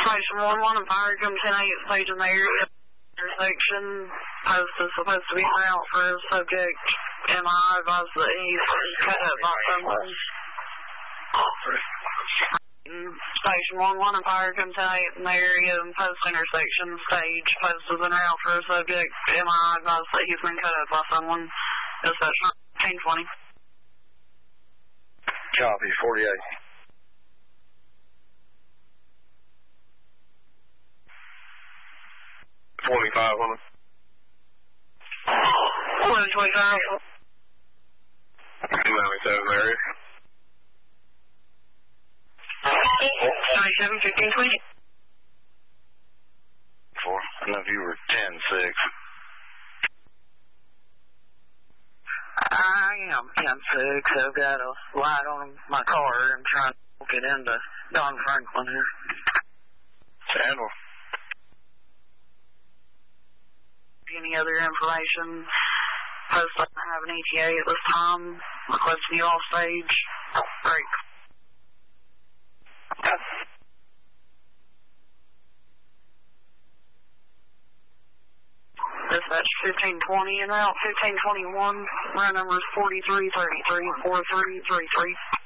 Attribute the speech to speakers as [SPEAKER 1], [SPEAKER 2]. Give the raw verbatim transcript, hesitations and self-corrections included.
[SPEAKER 1] Station one one and fire come ten eight, stage in the area. Intersection. Post is supposed to be en route for a subject. M I advised that he's cut up by someone. Station one one and fire come ten eight in the area and post intersection. Stage. Post is en route for a subject. M I advised that he's been cut up by someone. Dispatch nineteen twenty.
[SPEAKER 2] Copy, forty-eight. twenty-five on it.
[SPEAKER 1] eleven twenty-five.
[SPEAKER 2] ninety-seven area.
[SPEAKER 1] ninety-seven, fifteen twenty.
[SPEAKER 2] Four. I know if you were ten six.
[SPEAKER 1] I am ten six. I've got a light on my car. I'm trying to get into Don Franklin here.
[SPEAKER 2] Sandal.
[SPEAKER 1] Any other information? Post doesn't have an E T A at this time. Requesting you off stage. Break. Dispatch fifteen twenty en route, fifteen twenty-one. Round number is forty-three thirty-three, four three three three.